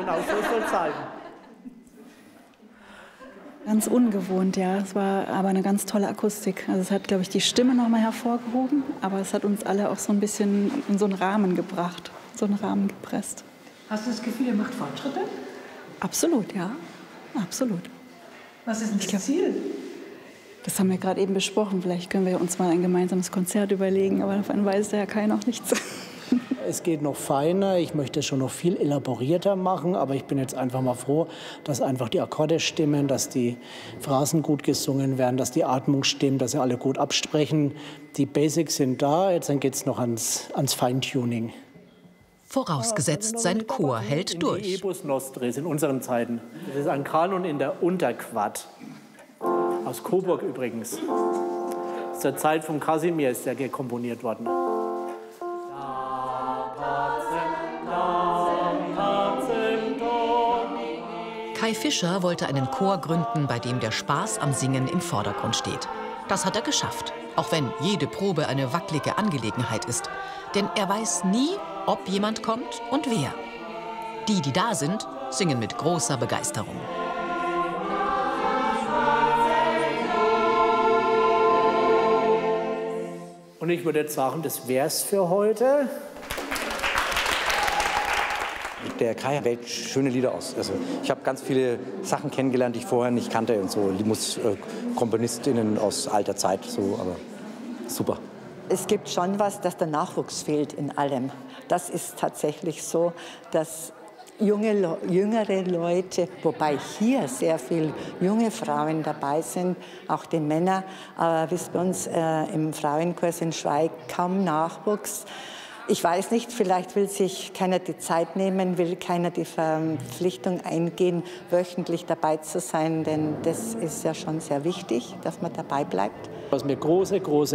Genau, so soll es sein. Ganz ungewohnt, ja. Es war aber eine ganz tolle Akustik. Also es hat, glaube ich, die Stimme noch mal hervorgehoben, aber es hat uns alle auch so ein bisschen in so einen Rahmen gebracht, so einen Rahmen gepresst. Hast du das Gefühl, ihr macht Fortschritte? Absolut, ja. Absolut. Was ist denn das Ziel? Das haben wir gerade eben besprochen. Vielleicht können wir uns mal ein gemeinsames Konzert überlegen, aber davon weiß der Herr Kai noch nichts. Es geht noch feiner, ich möchte es schon noch viel elaborierter machen, aber ich bin jetzt einfach mal froh, dass einfach die Akkorde stimmen, dass die Phrasen gut gesungen werden, dass die Atmung stimmt, dass sie alle gut absprechen. Die Basics sind da, jetzt geht es noch ans Feintuning. Vorausgesetzt, sein Chor hält durch. Die Ebus Nostris in unseren Zeiten. Das ist ein Kanon in der Unterquart. Aus Coburg übrigens. Zur Zeit von Kasimir ist der komponiert worden. Kai Fischer wollte einen Chor gründen, bei dem der Spaß am Singen im Vordergrund steht. Das hat er geschafft, auch wenn jede Probe eine wackelige Angelegenheit ist. Denn er weiß nie, ob jemand kommt und wer. Die, die da sind, singen mit großer Begeisterung. Und ich würde jetzt sagen, das wär's für heute. Der Kai wählt schöne Lieder aus. Also ich habe ganz viele Sachen kennengelernt, die ich vorher nicht kannte. Und so KomponistInnen aus alter Zeit. So, aber super. Es gibt schon was, dass der Nachwuchs fehlt in allem. Das ist tatsächlich so, dass jüngere Leute, wobei hier sehr viele junge Frauen dabei sind, auch die Männer, aber bis bei uns im Frauenkurs in Schweig kaum Nachwuchs. Ich weiß nicht, vielleicht will sich keiner die Zeit nehmen, will keiner die Verpflichtung eingehen, wöchentlich dabei zu sein, denn das ist ja schon sehr wichtig, dass man dabei bleibt. Was mir große